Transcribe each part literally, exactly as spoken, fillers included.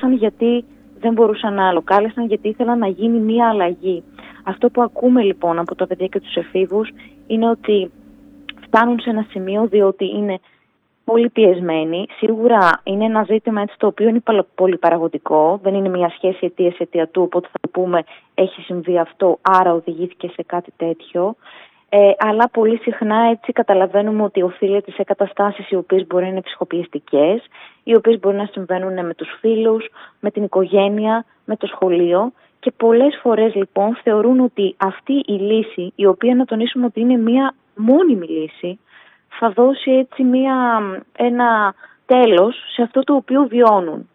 κάλεσαν γιατί δεν μπορούσαν άλλο, κάλεσαν γιατί ήθελαν να γίνει μία αλλαγή. Αυτό που ακούμε λοιπόν από τα παιδιά και τους εφήβους είναι ότι φτάνουν σε ένα σημείο διότι είναι πολύ πιεσμένοι. Σίγουρα είναι ένα ζήτημα έτσι, το οποίο είναι πολυπαραγωγικό, δεν είναι μια σχέση αιτίας-αιτιατού, οπότε θα πούμε έχει συμβεί αυτό, άρα οδηγήθηκε σε κάτι τέτοιο. Ε, αλλά πολύ συχνά έτσι καταλαβαίνουμε ότι οφείλεται σε καταστάσεις οι οποίες μπορεί να είναι ψυχοπιεστικές, οι οποίες μπορεί να συμβαίνουν με τους φίλους, με την οικογένεια, με το σχολείο. Και πολλές φορές λοιπόν θεωρούν ότι αυτή η λύση, η οποία να τονίσουμε ότι είναι μια μόνιμη λύση, θα δώσει έτσι μια, ένα τέλος σε αυτό το οποίο βιώνουν.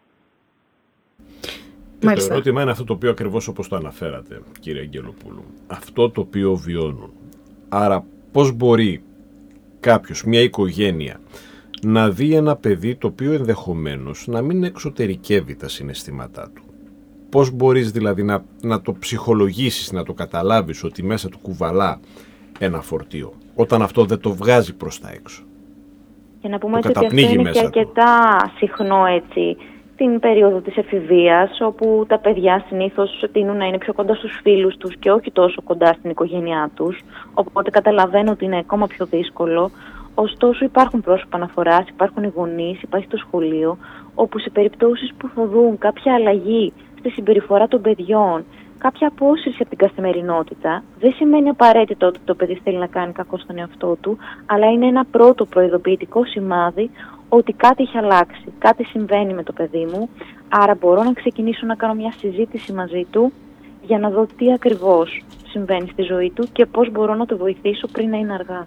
Και το ερώτημα είναι αυτό το οποίο ακριβώς όπως το αναφέρατε, κύριε Αγγελοπούλου. Αυτό το οποίο βιώνουν. Άρα πώς μπορεί κάποιος, μια οικογένεια, να δει ένα παιδί το οποίο ενδεχομένως να μην εξωτερικεύει τα συναισθήματά του. Πώς μπορείς δηλαδή να, να το ψυχολογήσεις, να το καταλάβεις ότι μέσα του κουβαλά ένα φορτίο, όταν αυτό δεν το βγάζει προς τα έξω. Και να πούμε ότι αυτό είναι και αρκετά συχνό έτσι την περίοδο της εφηβείας, όπου τα παιδιά συνήθως τείνουν να είναι πιο κοντά στους φίλους τους και όχι τόσο κοντά στην οικογένειά τους, οπότε καταλαβαίνω ότι είναι ακόμα πιο δύσκολο. Ωστόσο υπάρχουν πρόσωπα αναφοράς, υπάρχουν οι γονείς, υπάρχει το σχολείο, όπου σε περιπτώσεις που θα δουν κάποια αλλαγή στη συμπεριφορά των παιδιών, κάποια απόσυρση από την καθημερινότητα, δεν σημαίνει απαραίτητα ότι το παιδί θέλει να κάνει κακό στον εαυτό του, αλλά είναι ένα πρώτο προειδοποιητικό σημάδι ότι κάτι έχει αλλάξει, κάτι συμβαίνει με το παιδί μου, άρα μπορώ να ξεκινήσω να κάνω μια συζήτηση μαζί του για να δω τι ακριβώς συμβαίνει στη ζωή του και πώς μπορώ να το βοηθήσω πριν να είναι αργά.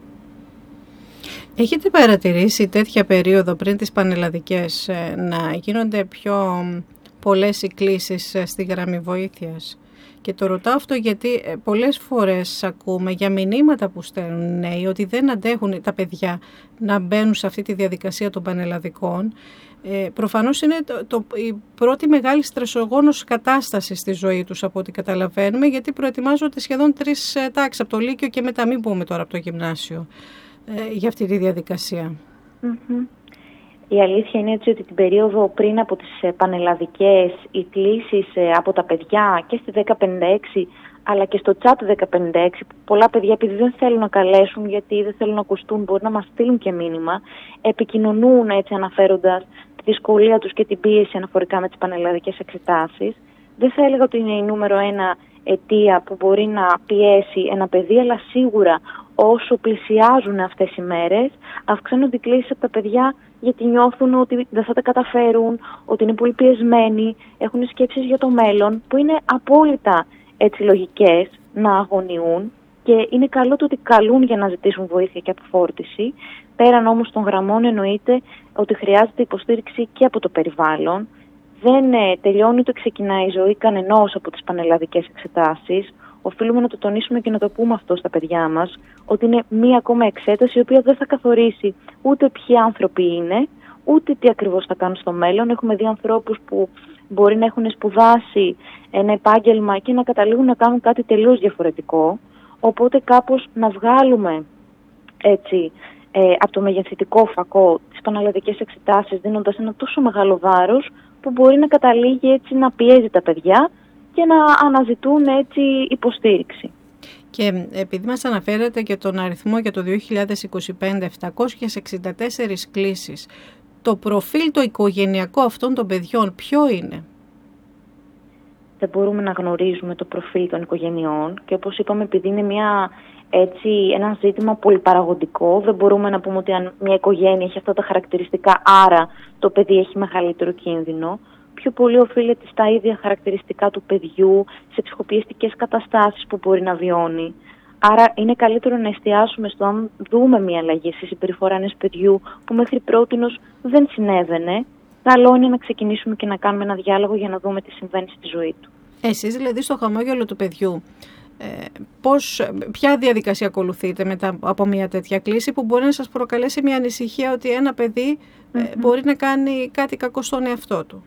Έχετε παρατηρήσει τέτοια περίοδο πριν τις πανελλαδικές να γίνονται πιο πολλές οι κλήσεις στη γραμμή βοήθειας? Και το ρωτάω αυτό γιατί πολλές φορές ακούμε για μηνύματα που στέλνουν νέοι ότι δεν αντέχουν τα παιδιά να μπαίνουν σε αυτή τη διαδικασία των πανελλαδικών. Ε, προφανώς είναι το, το, η πρώτη μεγάλη στρεσογόνος κατάσταση στη ζωή τους από ό,τι καταλαβαίνουμε, γιατί προετοιμάζονται σχεδόν τρεις τάξεις από το Λύκειο και μετά μην πούμε τώρα από το γυμνάσιο ε, για αυτή τη διαδικασία. Mm-hmm. Η αλήθεια είναι έτσι ότι την περίοδο πριν από τις πανελλαδικές, οι κλήσεις από τα παιδιά και στη δέκα πενήντα έξι αλλά και στο chat δέκα πενήντα έξι, που πολλά παιδιά επειδή δεν θέλουν να καλέσουν, γιατί δεν θέλουν να ακουστούν, μπορεί να μας στείλουν και μήνυμα, επικοινωνούν έτσι αναφέροντας τη δυσκολία τους και την πίεση αναφορικά με τις πανελλαδικές εξετάσεις. Δεν θα έλεγα ότι είναι η νούμερο ένα αιτία που μπορεί να πιέσει ένα παιδί, αλλά σίγουρα όσο πλησιάζουν αυτές οι μέρες, αυξάνονται οι κλήσεις από τα παιδιά γιατί νιώθουν ότι δεν θα τα καταφέρουν, ότι είναι πολύ πιεσμένοι, έχουν σκέψεις για το μέλλον, που είναι απόλυτα έτσι λογικές να αγωνιούν και είναι καλό το ότι καλούν για να ζητήσουν βοήθεια και αποφόρτιση. Πέραν όμως των γραμμών εννοείται ότι χρειάζεται υποστήριξη και από το περιβάλλον. Δεν ε, τελειώνει ούτε ξεκινάει η ζωή κανενός από τις πανελλαδικές εξετάσεις. Οφείλουμε να το τονίσουμε και να το πούμε αυτό στα παιδιά μας, ότι είναι μία ακόμα εξέταση η οποία δεν θα καθορίσει ούτε ποιοι άνθρωποι είναι, ούτε τι ακριβώς θα κάνουν στο μέλλον. Έχουμε δει ανθρώπους που μπορεί να έχουν σπουδάσει ένα επάγγελμα και να καταλήγουν να κάνουν κάτι τελείως διαφορετικό. Οπότε κάπως να βγάλουμε έτσι, ε, από το μεγεθυντικό φακό τις πανελλαδικές εξετάσεις, δίνοντας ένα τόσο μεγάλο βάρος που μπορεί να καταλήγει έτσι να πιέζει τα παιδιά και να αναζητούν έτσι υποστήριξη. Και επειδή μας αναφέρετε και τον αριθμό για το δύο χιλιάδες είκοσι πέντε, επτακόσιες εξήντα τέσσερις κλήσεις, το προφίλ το οικογενειακό αυτών των παιδιών ποιο είναι? Δεν μπορούμε να γνωρίζουμε το προφίλ των οικογενειών και όπως είπαμε, επειδή είναι μια, έτσι, ένα ζήτημα πολυπαραγωγικό, δεν μπορούμε να πούμε ότι αν μια οικογένεια έχει αυτά τα χαρακτηριστικά, άρα το παιδί έχει μεγαλύτερο κίνδυνο. Πιο πολύ οφείλεται στα ίδια χαρακτηριστικά του παιδιού, σε ψυχοπιεστικές καταστάσεις που μπορεί να βιώνει. Άρα είναι καλύτερο να εστιάσουμε στο αν δούμε μια αλλαγή στη συμπεριφορά ενός παιδιού που μέχρι πρότινος δεν συνέβαινε. Καλό είναι να ξεκινήσουμε και να κάνουμε ένα διάλογο για να δούμε τι συμβαίνει στη ζωή του. Εσείς δηλαδή στο χαμόγελο του παιδιού, ε, πώς, ποια διαδικασία ακολουθείτε μετά από μια τέτοια κλήση που μπορεί να σας προκαλέσει μια ανησυχία ότι ένα παιδί mm-hmm. ε, μπορεί να κάνει κάτι κακό στον εαυτό του?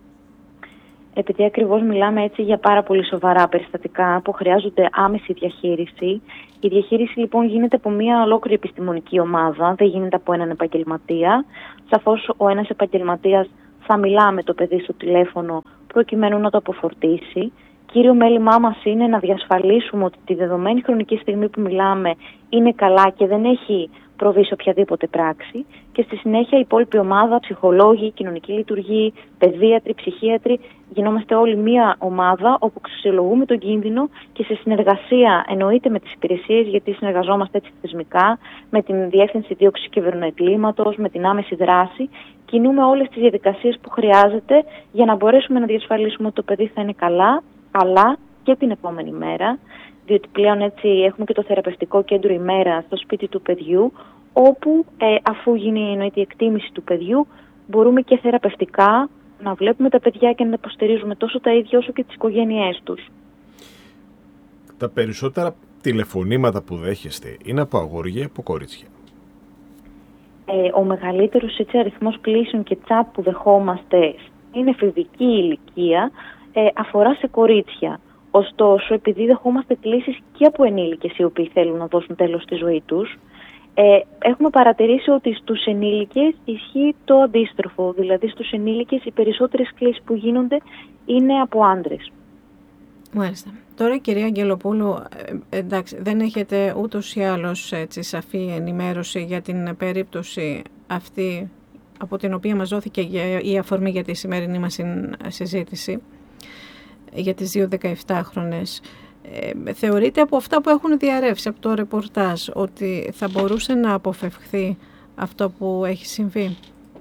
Επειδή ακριβώς μιλάμε έτσι για πάρα πολύ σοβαρά περιστατικά που χρειάζονται άμεση διαχείριση, η διαχείριση λοιπόν γίνεται από μια ολόκληρη επιστημονική ομάδα, δεν γίνεται από έναν επαγγελματία. Σαφώς ο ένας επαγγελματίας θα μιλάμε το παιδί στο τηλέφωνο προκειμένου να το αποφορτήσει. Κύριο μέλημά μας είναι να διασφαλίσουμε ότι τη δεδομένη χρονική στιγμή που μιλάμε είναι καλά και δεν έχει προβεί σε οποιαδήποτε πράξη. Και στη συνέχεια η υπόλοιπη ομάδα, ψυχολόγοι, κοινωνικοί λειτουργοί, παιδίατροι, ψυχίατροι, γινόμαστε όλοι μία ομάδα όπου αξιολογούμε τον κίνδυνο και σε συνεργασία εννοείται με τις υπηρεσίες, γιατί συνεργαζόμαστε έτσι θεσμικά, με την Διεύθυνση Δίωξης Κυβερνοεγκλήματος, με την άμεση δράση, κινούμε όλες τις διαδικασίες που χρειάζεται για να μπορέσουμε να διασφαλίσουμε ότι το παιδί θα είναι καλά, αλλά και την επόμενη μέρα, διότι πλέον έτσι έχουμε και το θεραπευτικό κέντρο ημέρα στο σπίτι του παιδιού, όπου ε, αφού γίνει εννοείται η εκτίμηση του παιδιού, μπορούμε και θεραπευτικά να βλέπουμε τα παιδιά και να υποστηρίζουμε τόσο τα ίδια όσο και τις οικογένειές τους. Τα περισσότερα τηλεφωνήματα που δέχεστε είναι από αγόρια ή από κορίτσια? Ε, ο μεγαλύτερος έτσι, αριθμός κλήσεων και τσάτ που δεχόμαστε στην εφηβική ηλικία ε, αφορά σε κορίτσια. Ωστόσο, επειδή δεχόμαστε κλήσεις και από ενήλικες οι οποίοι θέλουν να δώσουν τέλος στη ζωή τους, ε, έχουμε παρατηρήσει ότι στους ενήλικες ισχύει το αντίστροφο. Δηλαδή στους ενήλικες οι περισσότερες κλήσεις που γίνονται είναι από άντρες. Μάλιστα. Τώρα, κυρία Αγγελοπούλου, εντάξει, δεν έχετε ούτως ή άλλως έτσι, σαφή ενημέρωση για την περίπτωση αυτή από την οποία μας δόθηκε η αφορμή για τη σημερινή μας συζήτηση για τις δύο δεκαεπτάχρονες. Ε, θεωρείτε από αυτά που έχουν διαρρεύσει από το ρεπορτάζ ότι θα μπορούσε να αποφευχθεί αυτό που έχει συμβεί?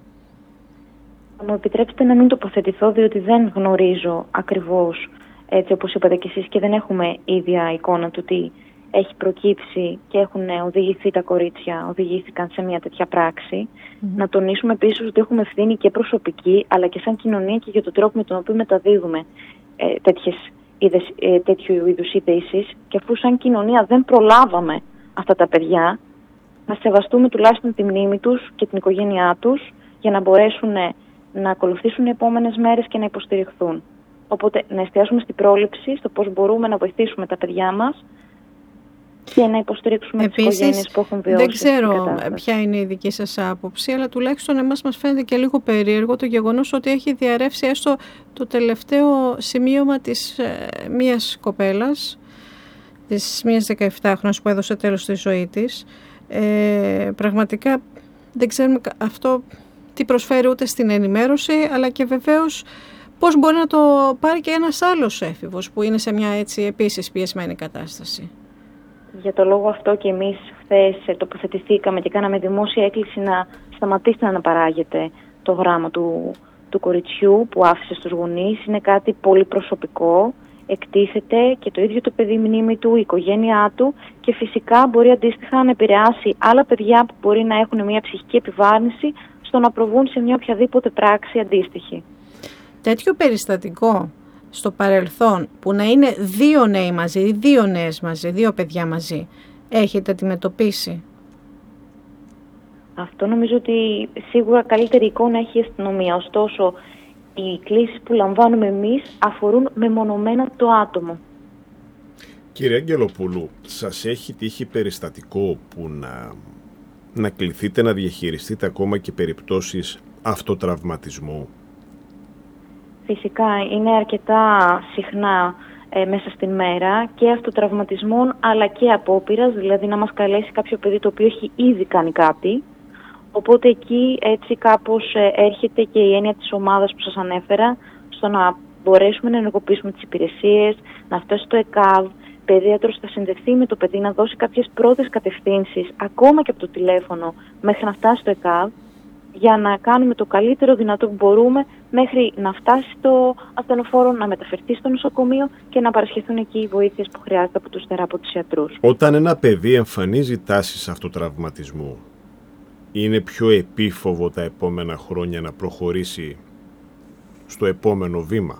Θα μου επιτρέψετε να μην τοποθετηθώ, διότι δεν γνωρίζω ακριβώς, έτσι όπως είπατε και εσείς, και δεν έχουμε ίδια εικόνα του τι έχει προκύψει και έχουν οδηγηθεί τα κορίτσια, οδηγήθηκαν σε μια τέτοια πράξη. Mm-hmm. Να τονίσουμε επίσης ότι έχουμε ευθύνη και προσωπική, αλλά και σαν κοινωνία και για τον τρόπο με τον οποίο μεταδίδουμε ε, τέτοιες, είδες, ε, τέτοιου είδους ειδήσεις. Και αφού σαν κοινωνία δεν προλάβαμε αυτά τα παιδιά, να σεβαστούμε τουλάχιστον τη μνήμη τους και την οικογένειά τους για να μπορέσουν να ακολουθήσουν οι επόμενες μέρες και να υποστηριχθούν. Οπότε να εστιάσουμε στην πρόληψη, στο πώς μπορούμε να βοηθήσουμε τα παιδιά μας και να υποστηρίξουμε τις οικογένειες που έχουν βιώσει. Δεν ξέρω ποια είναι η δική σας άποψη, αλλά τουλάχιστον εμάς μας φαίνεται και λίγο περίεργο το γεγονός ότι έχει διαρρεύσει έστω το τελευταίο σημείωμα της ε, μίας κοπέλας, της μίας δεκαεπτάχρονας που έδωσε τέλος στη ζωή της. Ε, πραγματικά δεν ξέρουμε αυτό τι προσφέρει ούτε στην ενημέρωση, αλλά και βεβαίως πώς μπορεί να το πάρει και ένας άλλος έφηβος που είναι σε μια έτσι επίσης πιεσμένη κατάσταση. Για το λόγο αυτό και εμείς χθες τοποθετηθήκαμε και κάναμε δημόσια έκκληση να σταματήσετε να αναπαράγετε το γράμμα του, του κοριτσιού που άφησε στους γονείς. Είναι κάτι πολύ προσωπικό, εκτίθεται και το ίδιο το παιδί μνήμη του, η οικογένειά του και φυσικά μπορεί αντίστοιχα να επηρεάσει άλλα παιδιά που μπορεί να έχουν μια ψυχική επιβάρυνση στο να προβούν σε μια οποιαδήποτε πράξη αντίστοιχη. Τέτοιο περιστατικό στο παρελθόν που να είναι δύο νέοι μαζί, δύο νέες μαζί, δύο παιδιά μαζί, έχετε αντιμετωπίσει? Αυτό νομίζω ότι σίγουρα καλύτερη εικόνα έχει η αστυνομία. Ωστόσο, οι κλήσεις που λαμβάνουμε εμείς αφορούν μεμονωμένα το άτομο. Κύριε Αγγελοπούλου, σας έχει τύχει περιστατικό που να, να κληθείτε να διαχειριστείτε ακόμα και περιπτώσεις αυτοτραυματισμού? Φυσικά είναι αρκετά συχνά ε, μέσα στην μέρα και αυτοτραυματισμών αλλά και απόπειρας, δηλαδή να μας καλέσει κάποιο παιδί το οποίο έχει ήδη κάνει κάτι. Οπότε εκεί έτσι κάπως ε, έρχεται και η έννοια της ομάδας που σας ανέφερα, στο να μπορέσουμε να ενεργοποιήσουμε τις υπηρεσίες, να φτάσει στο ΕΚΑΒ, παιδίατρος θα συνδεθεί με το παιδί να δώσει κάποιες πρώτες κατευθύνσεις ακόμα και από το τηλέφωνο μέχρι να φτάσει στο ΕΚΑΒ, για να κάνουμε το καλύτερο δυνατό που μπορούμε μέχρι να φτάσει στο ασθενοφόρο, να μεταφερθεί στο νοσοκομείο και να παρασχεθούν εκεί οι βοήθειες που χρειάζεται από τους θεραπευτικούς ιατρούς. Όταν ένα παιδί εμφανίζει τάσεις αυτοτραυματισμού, είναι πιο επίφοβο τα επόμενα χρόνια να προχωρήσει στο επόμενο βήμα?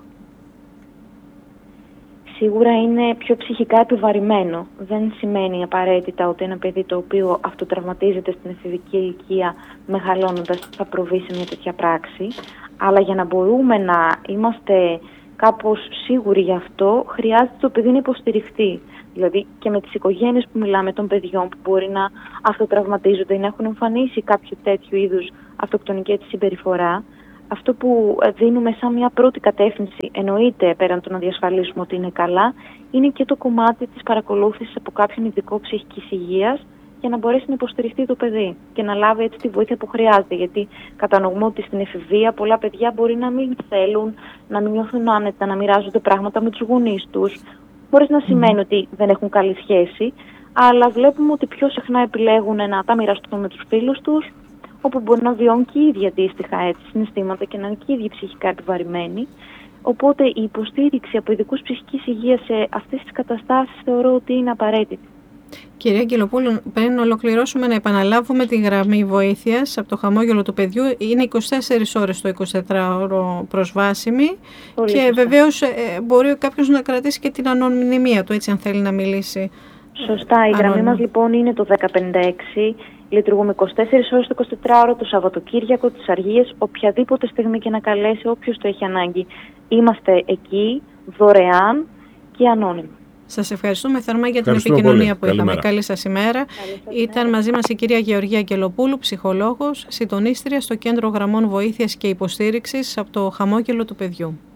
Σίγουρα είναι πιο ψυχικά επιβαρημένο. Δεν σημαίνει απαραίτητα ότι ένα παιδί το οποίο αυτοτραυματίζεται στην εφηβική ηλικία μεγαλώνοντας θα προβεί σε μια τέτοια πράξη. Αλλά για να μπορούμε να είμαστε κάπως σίγουροι γι' αυτό, χρειάζεται το παιδί να υποστηριχθεί. Δηλαδή και με τις οικογένειες που μιλάμε των παιδιών που μπορεί να αυτοτραυματίζονται ή να έχουν εμφανίσει κάποιο τέτοιο είδους αυτοκτονική συμπεριφορά, Αυτό που δίνουμε σαν μια πρώτη κατεύθυνση, εννοείται πέραν του να διασφαλίσουμε ότι είναι καλά, είναι και το κομμάτι της παρακολούθησης από κάποιον ειδικό ψυχικής υγείας, για να μπορέσει να υποστηριχτεί το παιδί και να λάβει έτσι τη βοήθεια που χρειάζεται. Γιατί κατανοούμε ότι στην εφηβεία πολλά παιδιά μπορεί να μην θέλουν, να μην νιώθουν άνετα, να μοιράζονται πράγματα με τους γονείς τους, χωρίς να σημαίνει ότι δεν έχουν καλή σχέση, αλλά βλέπουμε ότι πιο συχνά επιλέγουν να τα μοιραστούν με τους φίλους τους, όπου μπορεί να βιώνουν και οι ίδιοι αντίστοιχα έτσι, συναισθήματα και να είναι και οι ίδιοι ψυχικά επιβαρημένοι. Οπότε η υποστήριξη από ειδικούς ψυχικής υγείας σε αυτές τις καταστάσεις θεωρώ ότι είναι απαραίτητη. Κυρία Αγγελοπούλου, πριν ολοκληρώσουμε, να επαναλάβουμε τη γραμμή βοήθειας από το χαμόγελο του παιδιού. Είναι είκοσι τέσσερις ώρες το εικοσιτετράωρο προσβάσιμη. Πολύ και σωστά. Βεβαίως ε, μπορεί κάποιος να κρατήσει και την ανωνυμία του, έτσι, αν θέλει να μιλήσει. Σωστά. Η γραμμή μας λοιπόν είναι το δέκα πενήντα έξι. Λειτουργούμε είκοσι τέσσερις ώρες το εικοσιτετράωρο, το Σαββατοκύριακο, τις Αργίες, οποιαδήποτε στιγμή και να καλέσει, όποιος το έχει ανάγκη. Είμαστε εκεί, δωρεάν και ανώνυμα. Σας ευχαριστούμε θερμά για την επικοινωνία πολύ. που Καλημέρα. είχαμε. Καλή σας ημέρα. Ήταν μαζί μας η κυρία Γεωργία Αγγελοπούλου, ψυχολόγος, συντονίστρια στο Κέντρο Γραμμών Βοήθειας και Υποστήριξης από το Χαμόγελο του Παιδιού.